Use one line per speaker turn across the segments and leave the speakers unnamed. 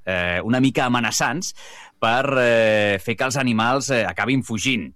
una mica amenaçants per fer que els animals acabin fugint.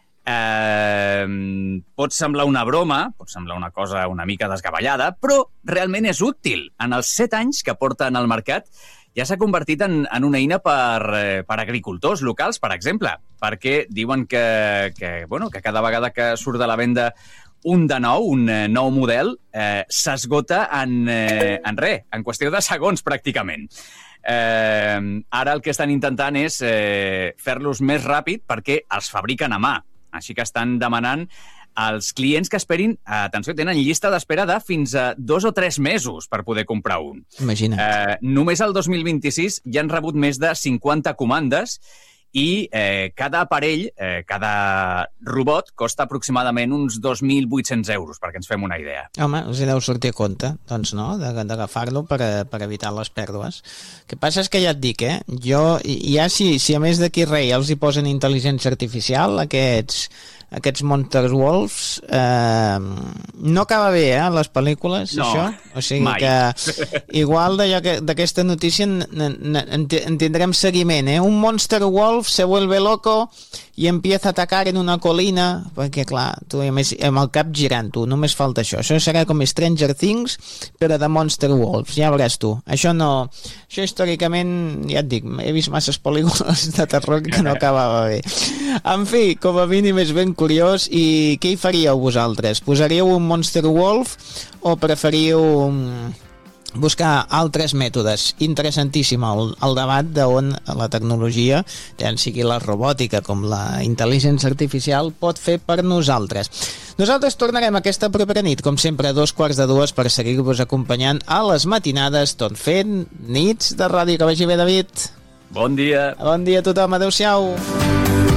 Pot semblar una broma, pot semblar una cosa una mica desgavellada, però realment és útil. En els 7 anys que porten al mercat ja s'ha convertit en una eina per agricultors locals, per exemple, perquè diuen que cada vegada que surt de la venda un nou model, s'esgota en qüestió de segons, pràcticament. Ara el que estan intentant és fer-los més ràpid perquè els fabriquen a mà. Així que estan demanant als clients que esperin, atenció, tenen llista d'espera de fins a 2 o 3 mesos per poder comprar un.
Imagina't.
Només el 2026 ja han rebut més de 50 comandes i cada aparell, cada robot, costa aproximadament uns 2.800 euros, perquè ens fem una idea.
Home, us hi deu sortir a compte, doncs, no?, d'agafar-lo per evitar les pèrdues. El que passa és que ja et dic, jo, ja si a més d'aquí rei els hi posen intel·ligència artificial, aquests Monster Wolves, no acaba bé, les pel·lícules,
no,
això? O sigui
mai.
Que igual d'aquesta notícia en tindrem seguiment, Un Monster Wolf se vuelve loco i empieza a atacar en una colina, perquè clar, tu a més amb el cap girant, tu, només falta això. Això serà com Stranger Things, però de Monster Wolves, ja veuràs tu. Això històricament, ja et dic, he vist masses pel·lícules de terror que no acabava bé. En fi, com a mínim és ben curiós. I què hi faríeu vosaltres? Posaríeu un Monster Wolf o preferiu buscar altres mètodes? Interessantíssim el debat d'on la tecnologia, tant sigui la robòtica com la intel·ligència artificial, pot fer per nosaltres. Nosaltres tornarem aquesta propera nit, com sempre, a 2:45 per seguir-vos acompanyant a les matinades, tot fent nits de ràdio. Que vagi bé, David.
Bon dia.
Bon dia a tothom. Adéu-siau.